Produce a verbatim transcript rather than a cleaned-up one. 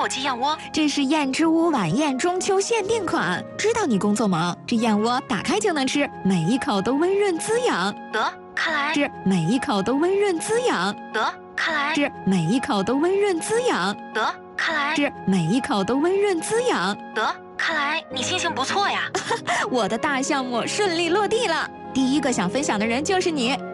火鸡燕窝， 这是燕之屋晚宴中秋限定款。知道你工作忙，这燕窝打开就能吃，每一口都温润滋养。 得，看来是每一口都温润滋养。 得，看来是每一口都温润滋养。 得，看来是每一口都温润滋养。 得，看来你心情不错呀。 我的大项目顺利落地了，第一个想分享的人就是你。